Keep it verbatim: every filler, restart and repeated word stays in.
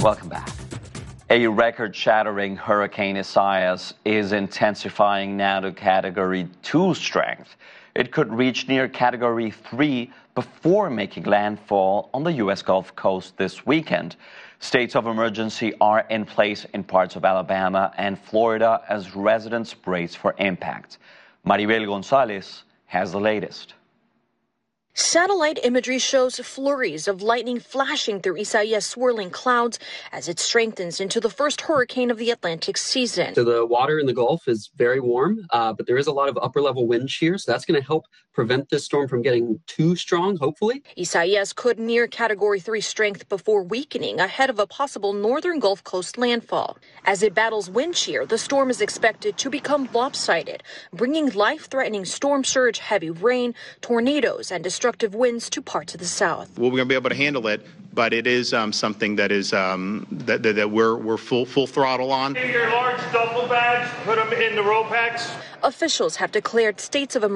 Welcome back. A record-shattering Hurricane Isaias is intensifying now to Category two strength. It could reach near Category three before making landfall on the U S Gulf Coast this weekend. States of emergency are in place in parts of Alabama and Florida as residents brace for impact. Maribel Gonzalez has the latest. Satellite imagery shows flurries of lightning flashing through Isaias' swirling clouds as it strengthens into the first hurricane of the Atlantic season. So the water in the Gulf is very warm, uh, but there is a lot of upper-level wind shear, so that's going to help prevent this storm from getting too strong, hopefully. Isaias could near Category three strength before weakening ahead of a possible northern Gulf Coast landfall. As it battles wind shear, the storm is expected to become lopsided, bringing life-threatening storm surge, heavy rain, tornadoes, and destructive winds to parts of the south. Well, we're going to be able to handle it, but it is um, something that is um, that, that, that we're we're full full throttle on. Take your large duffel bags, put them in the row packs. Officials have declared states of emergency